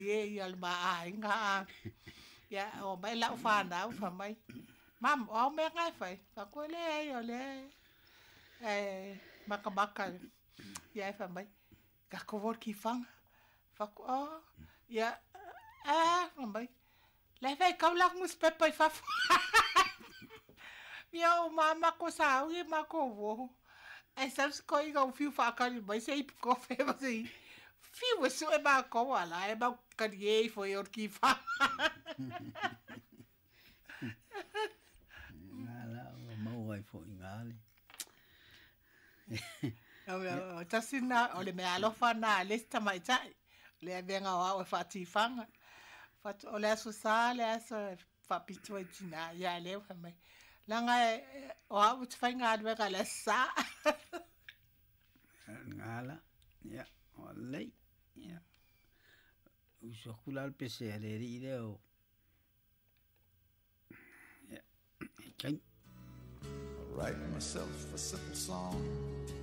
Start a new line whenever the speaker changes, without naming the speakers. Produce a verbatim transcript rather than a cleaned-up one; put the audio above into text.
Ye yal ma ai nga. Ya o mai la fa na fa mai. Mam o me ngai fai. Fa ko le yo le. Eh maka maka. Ya fa mai. Ka ko vor ki fang. Fa ko o ya ah fa mai. Le fai ka la mus pepa fa. Ya o mama ko sa u ma ko vo. E sabes ko i ga o fiu fa ka ni mai sei ko fe ma sei. Fiu so e ba ko ala e ba ka ye fo yo ki fa.
Ngala o mau ai fo ngale.
O tasina o le me alofa na le sta mai tai. Le venga o o fa ti fanga. Fa o le so sa le so fa pitu e tina ya le fa mai. Langa o a ut fa nga adwe ka le sa.
Ngala. Ya, o lei. Ya. Uso kula al pese ale ri de o. Ya. Okay.
I write myself a simple song